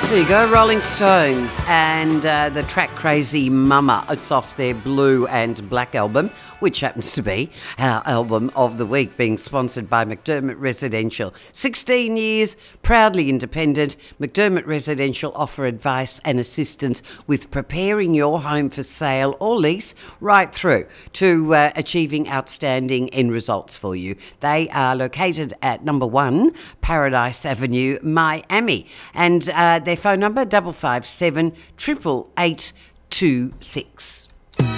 There you go, Rolling Stones and the track Crazy Mama. It's off their Blue and Black album, which happens to be our album of the week, being sponsored by McDermott Residential. 16 years, proudly independent, McDermott Residential offer advice and assistance with preparing your home for sale or lease right through to achieving outstanding end results for you. They are located at number 1 Paradise Avenue, Miami, and their phone number 557 888 26.